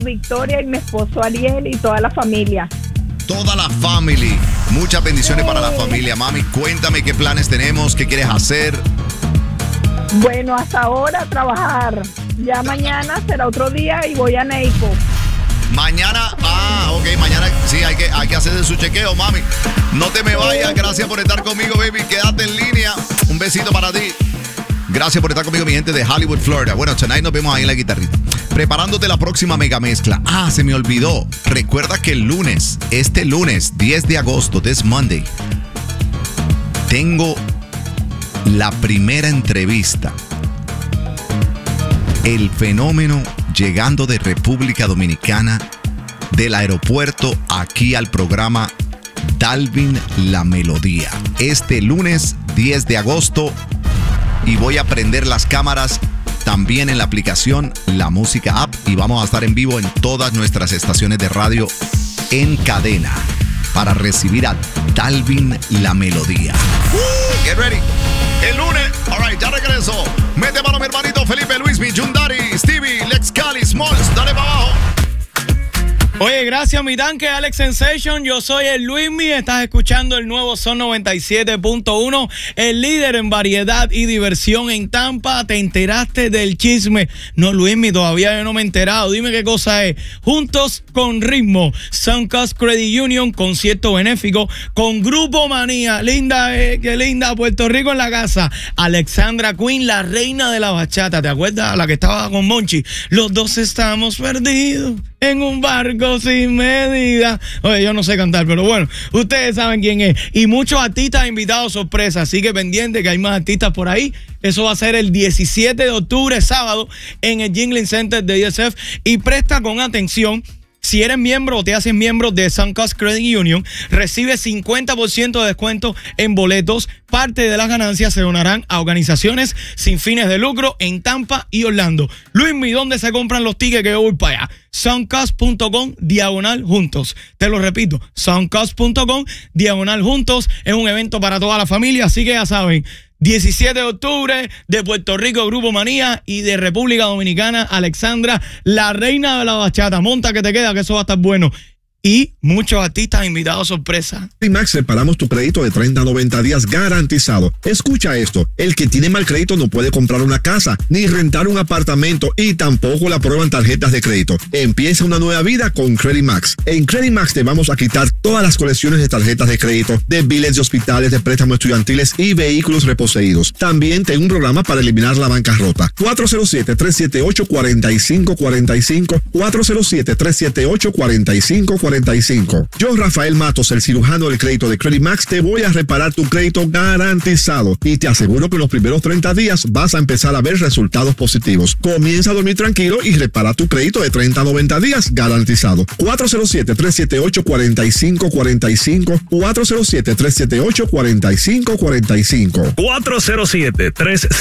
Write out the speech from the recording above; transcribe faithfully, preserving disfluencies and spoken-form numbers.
Victoria y mi esposo Ariel y toda la familia. Toda la family. Muchas bendiciones sí. para la familia. Mami, cuéntame qué planes tenemos, qué quieres hacer. Bueno, hasta ahora trabajar. Ya mañana será otro día y voy a Neico. Mañana, ah, ok, mañana sí, hay que, hay que hacer su chequeo, mami. No te me vayas, gracias por estar conmigo, baby. Quédate en línea. Un besito para ti. Gracias por estar conmigo, mi gente de Hollywood, Florida. Bueno, tonight nos vemos ahí en la guitarrita. Preparándote la próxima mega mezcla. Ah, se me olvidó. Recuerda que el lunes, este lunes, diez de agosto, this Monday, tengo la primera entrevista. El fenómeno llegando de República Dominicana, del aeropuerto aquí al programa Dalvin La Melodía. Este lunes, diez de agosto, y voy a prender las cámaras también en la aplicación La Música App y vamos a estar en vivo en todas nuestras estaciones de radio en cadena para recibir a Dalvin La Melodía. Uh, get ready. El lunes, alright, ya regreso. Mete mano mi hermanito Felipe Luis, mi Yundari, Stevie, Lex Cali, Smalls, dale para abajo. Oye, gracias mi tanque, Alex Sensation. Yo soy el Luismi. Estás escuchando el nuevo Son noventa y siete punto uno, el líder en variedad y diversión en Tampa. ¿Te enteraste del chisme? No, Luismi, todavía yo no me he enterado. Dime qué cosa es. Juntos con ritmo. Suncoast Credit Union, concierto benéfico con Grupo Manía. Linda, eh, qué linda. Puerto Rico en la casa. Alexandra Queen, la reina de la bachata. ¿Te acuerdas? La que estaba con Monchi. Los dos estamos perdidos en un barco sin medida. Oye, yo no sé cantar, pero bueno, ustedes saben quién es. Y muchos artistas invitados sorpresa, así que pendiente que hay más artistas por ahí. Eso va a ser el diecisiete de octubre, sábado, en el Jingling Center de D S F. Y presta con atención. Si eres miembro o te haces miembro de Suncoast Credit Union, recibes cincuenta por ciento de descuento en boletos. Parte de las ganancias se donarán a organizaciones sin fines de lucro en Tampa y Orlando. Luismi, ¿dónde se compran los tickets que yo voy para allá? Suncoast punto com diagonal juntos. Te lo repito, Suncoast punto com diagonal juntos. Es un evento para toda la familia, así que ya saben. diecisiete de octubre, de Puerto Rico, Grupo Manía, y de República Dominicana, Alexandra, la reina de la bachata. Monta que te queda, que eso va a estar bueno. Y muchos artistas invitados sorpresa. Max, separamos tu crédito de treinta a noventa días garantizado. Escucha esto, el que tiene mal crédito no puede comprar una casa, ni rentar un apartamento, y tampoco le aprueban tarjetas de crédito. Empieza una nueva vida con Credit Max. En Credit Max te vamos a quitar todas las colecciones de tarjetas de crédito, de billetes de hospitales, de préstamos estudiantiles y vehículos reposeídos. También tengo un programa para eliminar la bancarrota. cuatro cero siete, tres siete ocho, cuatro cinco cuatro cinco, cuatro cero siete, tres siete ocho, cuatro cinco cuatro cinco. Yo, Rafael Matos, el cirujano del crédito de Credit Max, te voy a reparar tu crédito garantizado y te aseguro que en los primeros treinta días vas a empezar a ver resultados positivos. Comienza a dormir tranquilo y repara tu crédito de treinta a noventa días garantizado. cuatro cero siete, tres siete ocho, cuatro cinco cuatro cinco, cuatro cero siete, tres siete ocho, cuatro cinco cuatro cinco. cuatro cero siete, tres